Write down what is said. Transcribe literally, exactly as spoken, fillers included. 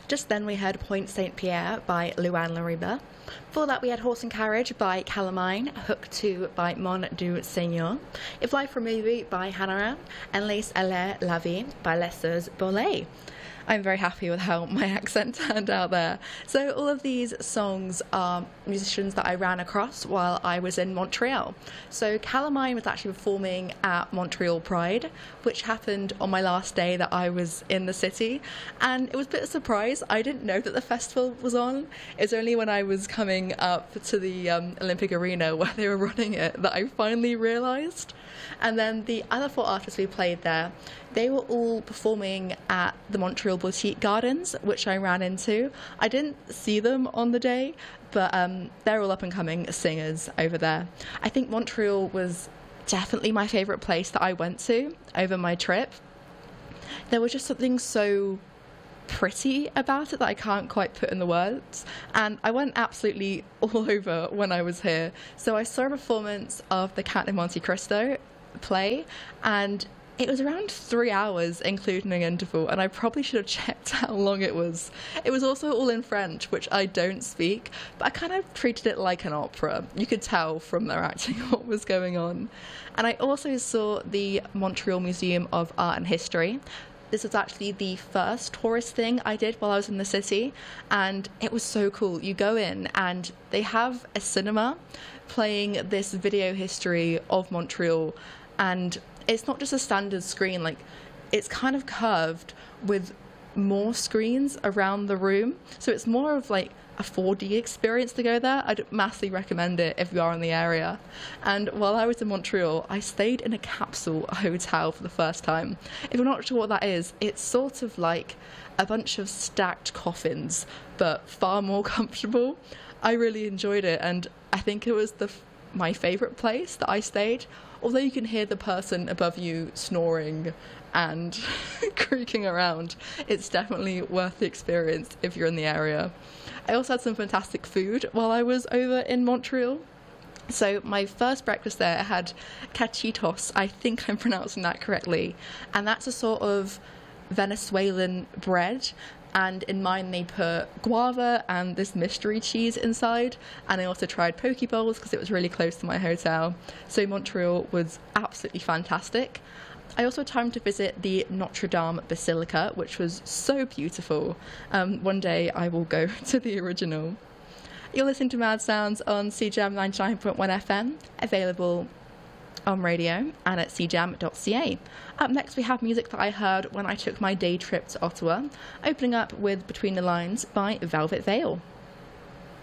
Just then we heard Point Saint Pierre by Luan Lariba. Before that we had Horse and Carriage by Calamine, Hook two by Mon du Seigneur, If Life Were a Movie by Hanaran, and Les Allez la Vie by Les Bolet. I'm very happy with how my accent turned out there. So all of these songs are musicians that I ran across while I was in Montreal. So Calamine was actually performing at Montreal Pride, which happened on my last day that I was in the city. And it was a bit of a surprise. I didn't know that the festival was on. It was only when I was coming up to the um, Olympic Arena where they were running it that I finally realised. And then the other four artists we played there, they were all performing at the Montreal Boutique Gardens, which I ran into. I didn't see them on the day, but um, they're all up-and-coming singers over there. I think Montreal was definitely my favourite place that I went to over my trip. There was just something so pretty about it that I can't quite put in the words, and I went absolutely all over when I was here. So I saw a performance of the Count of Monte Cristo play, and it was around three hours including an interval, and I probably should have checked how long it was. It was also all in French, which I don't speak, but I kind of treated it like an opera. You could tell from their acting what was going on. And I also saw the Montreal Museum of Art and History. This was actually the first tourist thing I did while I was in the city, and it was so cool. You go in and they have a cinema playing this video history of Montreal, and it's not just a standard screen, like it's kind of curved with more screens around the room, so it's more of like a four D experience to go there. I'd massively recommend it if you are in the area. And while I was in Montreal, I stayed in a capsule hotel for the first time. If you're not sure what that is, it's sort of like a bunch of stacked coffins, but far more comfortable. I really enjoyed it, and I think it was the my favourite place that I stayed. Although you can hear the person above you snoring and creaking around, it's definitely worth the experience if you're in the area. I also had some fantastic food while I was over in Montreal. So my first breakfast there, I had cachitos, I think I'm pronouncing that correctly, and that's a sort of Venezuelan bread, and in mine they put guava and this mystery cheese inside, and I also tried poke bowls because it was really close to my hotel. So Montreal was absolutely fantastic. I also had time to visit the Notre Dame Basilica, which was so beautiful. Um, one day I will go to the original. You're listening to Mad Sounds on C J A M ninety-nine point one F M, available on radio and at c jam dot c a. Up next we have music that I heard when I took my day trip to Ottawa, opening up with Between the Lines by Velvet Veil.